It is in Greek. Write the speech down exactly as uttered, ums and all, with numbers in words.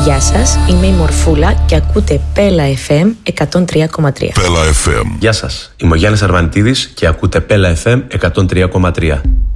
Γεια σας, είμαι η Μορφούλα και ακούτε Πέλα εφ εμ εκατόν τρία κόμμα τρία. Πέλα εφ εμ. Γεια σας, είμαι ο Γιάννης Αρβανιτίδης και ακούτε Πέλα εφ εμ εκατόν τρία κόμμα τρία.